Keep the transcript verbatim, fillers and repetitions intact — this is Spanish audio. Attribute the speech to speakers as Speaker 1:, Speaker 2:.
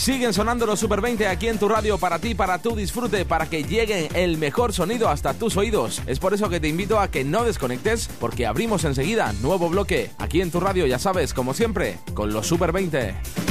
Speaker 1: Siguen sonando los Super veinte aquí en tu radio para ti, para tu disfrute, para que llegue el mejor sonido hasta tus oídos. Es por eso que te invito a que no desconectes, porque abrimos enseguida nuevo bloque aquí en tu radio, ya sabes, como siempre, con los Super veinte.